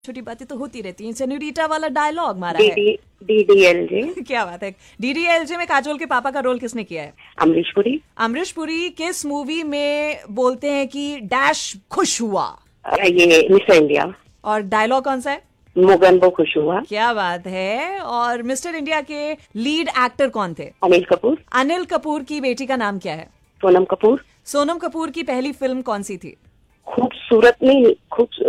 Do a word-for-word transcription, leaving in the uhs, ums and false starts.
छोटी बातें तो होती रहती हैं। सेन्यूरिटा वाला डायलॉग मारा है। D D L J. क्या बात है। डी डी एल जे में काजोल के पापा का रोल किसने किया है? अमरीश पुरी। अमरीश पुरी किस मूवी में बोलते हैं कि डैश खुश हुआ? ये मिस्टर इंडिया। और डायलॉग कौन सा है? मोगन वो खुश हुआ। क्या बात है। और मिस्टर इंडिया के लीड एक्टर कौन थे? अनिल कपूर। अनिल कपूर की बेटी का नाम क्या है? सोनम कपूर। सोनम कपूर की पहली फिल्म कौन सी थी? खूबसूरत नहीं खूब